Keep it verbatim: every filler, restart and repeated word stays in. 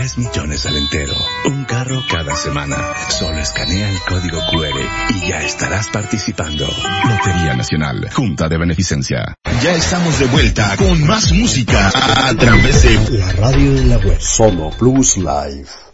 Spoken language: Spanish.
Tres millones al entero. Un carro cada semana. Solo escanea el código cu erre y ya estarás participando. Lotería Nacional. Junta de Beneficencia. Ya estamos de vuelta con más música a través de la radio de la web. Solo Plus Live.